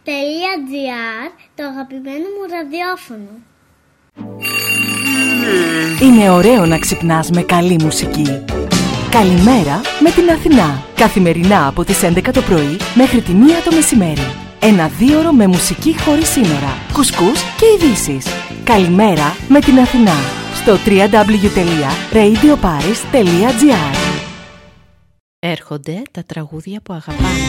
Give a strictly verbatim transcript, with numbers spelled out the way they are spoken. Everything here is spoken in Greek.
Paris.gr, το αγαπημένο μου ραδιόφωνο. Είναι ωραίο να ξυπνάς με καλή μουσική. Καλημέρα με την Αθηνά. Καθημερινά από τις έντεκα το πρωί μέχρι τη μία το μεσημέρι. Ένα δίωρο με μουσική χωρίς σύνορα, κουσκούς και ειδήσεις. Καλημέρα με την Αθηνά. Στο double-u double-u double-u τελεία radio paris τελεία gr. Έρχονται τα τραγούδια που αγαπάμε.